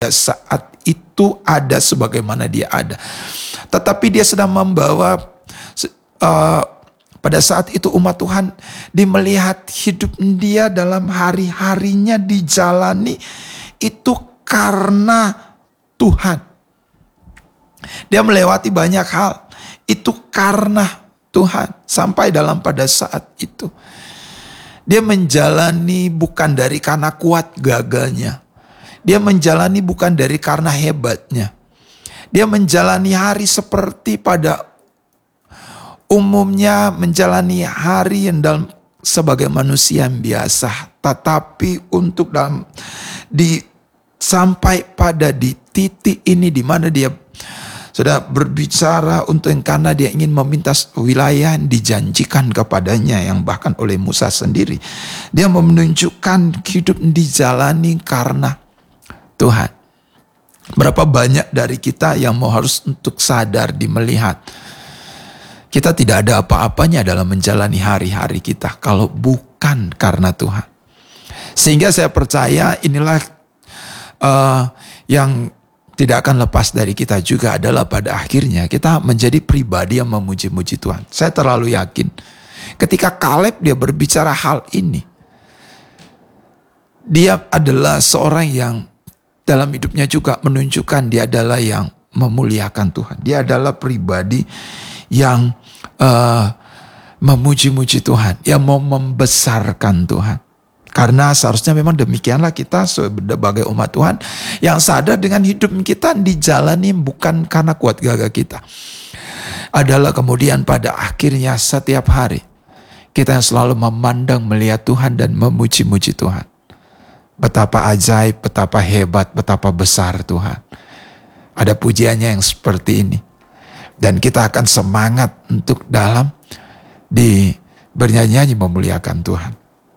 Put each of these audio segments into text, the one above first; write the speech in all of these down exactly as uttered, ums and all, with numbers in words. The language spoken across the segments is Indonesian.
saat itu ada sebagaimana dia ada. Tetapi dia sedang membawa uh, pada saat itu umat Tuhan, dia melihat hidup dia dalam hari-harinya dijalani itu karena Tuhan. Dia melewati banyak hal itu karena Tuhan. Sampai dalam pada saat itu dia menjalani bukan dari karena kuat gagahnya. Dia menjalani bukan dari karena hebatnya. Dia menjalani hari seperti pada umumnya menjalani hari yang dalam sebagai manusia yang biasa. Tetapi untuk dalam di sampai pada di titik ini di mana dia sudah berbicara untuk yang karena dia ingin meminta wilayah yang dijanjikan kepadanya yang bahkan oleh Musa sendiri. Dia menunjukkan hidup dijalani karena Tuhan. Berapa banyak dari kita yang mau harus untuk sadar di melihat kita tidak ada apa-apanya dalam menjalani hari-hari kita kalau bukan karena Tuhan. Sehingga saya percaya inilah uh, yang tidak akan lepas dari kita juga adalah pada akhirnya kita menjadi pribadi yang memuji-muji Tuhan. Saya terlalu yakin ketika Kaleb dia berbicara hal ini, dia adalah seorang yang dalam hidupnya juga menunjukkan dia adalah yang memuliakan Tuhan. Dia adalah pribadi yang uh, memuji-muji Tuhan, yang mau membesarkan Tuhan. Karena seharusnya memang demikianlah kita sebagai umat Tuhan yang sadar dengan hidup kita dijalani bukan karena kuat gagah kita. Adalah kemudian pada akhirnya setiap hari kita yang selalu memandang melihat Tuhan dan memuji-muji Tuhan. Betapa ajaib, betapa hebat, betapa besar Tuhan. Ada pujiannya yang seperti ini. Dan kita akan semangat untuk dalam di bernyanyi memuliakan Tuhan.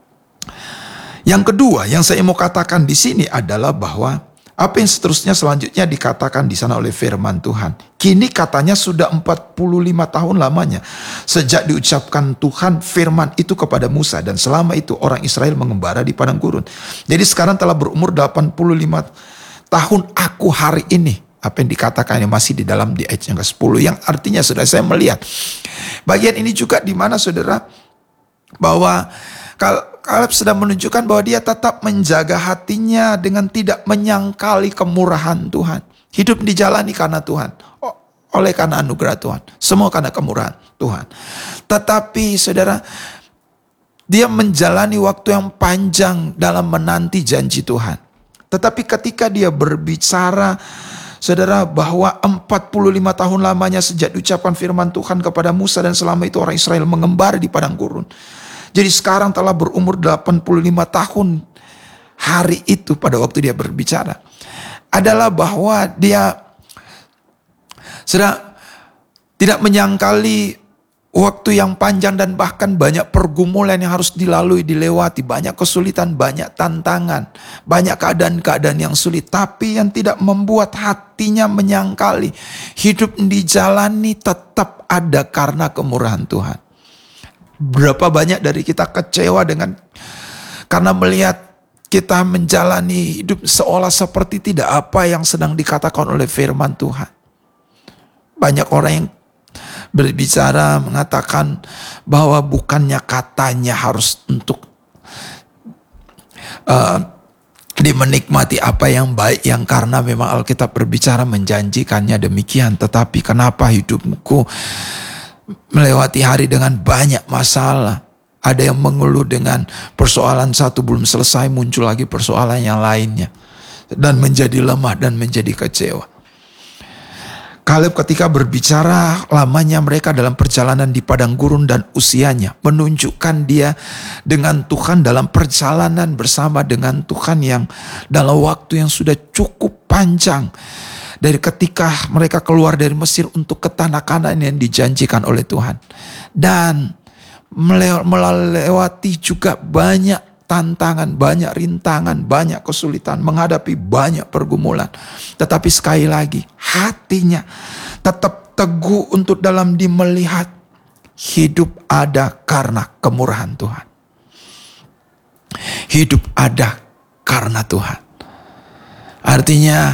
Yang kedua yang saya mau katakan di sini adalah bahwa apa yang seterusnya selanjutnya dikatakan di sana oleh firman Tuhan. Kini katanya sudah empat puluh lima tahun lamanya sejak diucapkan Tuhan firman itu kepada Musa dan selama itu orang Israel mengembara di padang gurun. Jadi sekarang telah berumur delapan puluh lima tahun aku hari ini. Apa yang dikatakan yang masih di dalam di ayat yang ke sepuluh yang artinya sudah saya melihat bagian ini juga di mana saudara bahwa Kaleb sedang menunjukkan bahwa dia tetap menjaga hatinya dengan tidak menyangkali kemurahan Tuhan. Hidup dijalani karena Tuhan, oleh karena anugerah Tuhan, semua karena kemurahan Tuhan. Tetapi saudara, dia menjalani waktu yang panjang dalam menanti janji Tuhan. Tetapi ketika dia berbicara, saudara, bahwa empat puluh lima tahun lamanya sejak diucapkan firman Tuhan kepada Musa dan selama itu orang Israel mengembara di padang gurun. Jadi sekarang telah berumur delapan puluh lima tahun hari itu pada waktu dia berbicara. Adalah bahwa dia sudah tidak menyangkali waktu yang panjang dan bahkan banyak pergumulan yang harus dilalui, dilewati. Banyak kesulitan, banyak tantangan, banyak keadaan-keadaan yang sulit. Tapi yang tidak membuat hatinya menyangkali. Hidup dijalani tetap ada karena kemurahan Tuhan. Berapa banyak dari kita kecewa dengan karena melihat kita menjalani hidup seolah seperti tidak apa yang sedang dikatakan oleh firman Tuhan. Banyak orang yang berbicara mengatakan bahwa bukannya katanya harus untuk uh, dimenikmati apa yang baik yang karena memang Alkitab berbicara menjanjikannya demikian. Tetapi kenapa hidupku melewati hari dengan banyak masalah. Ada yang mengeluh dengan persoalan satu belum selesai, muncul lagi persoalan yang lainnya. Dan menjadi lemah dan menjadi kecewa. Kaleb ketika berbicara lamanya mereka dalam perjalanan di padang gurun dan usianya. Menunjukkan dia dengan Tuhan dalam perjalanan bersama dengan Tuhan yang dalam waktu yang sudah cukup panjang. Dari ketika mereka keluar dari Mesir untuk ke tanah Kanaan yang dijanjikan oleh Tuhan. Dan melewati juga banyak tantangan, banyak rintangan, banyak kesulitan, menghadapi banyak pergumulan. Tetapi sekali lagi, hatinya tetap teguh untuk dalam di melihat hidup ada karena kemurahan Tuhan. Hidup ada karena Tuhan. Artinya